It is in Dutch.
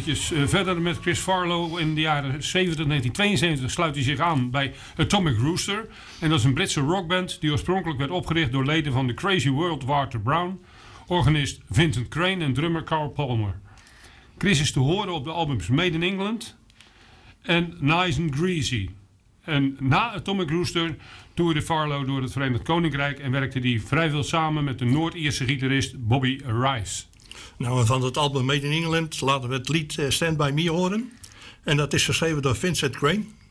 eventjes verder met Chris Farlowe. In de jaren 1972 sluit hij zich aan bij Atomic Rooster. En dat is een Britse rockband die oorspronkelijk werd opgericht door leden van The Crazy World, Walter Brown, organist Vincent Crane en drummer Carl Palmer. Chris is te horen op de albums Made in England en Nice and Greasy. En na Atomic Rooster toerde Farlowe door het Verenigd Koninkrijk en werkte hij vrij veel samen met de Noord-Ierse gitarist Bobby Rice. Nou, en van het album Made in England laten we het lied Stand By Me horen. En dat is geschreven door Vincent Crane.